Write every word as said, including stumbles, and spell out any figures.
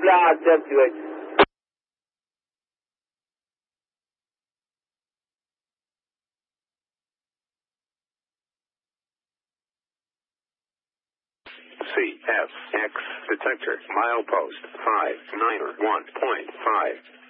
Yeah, definitely. C F X detector milepost five nine one point five.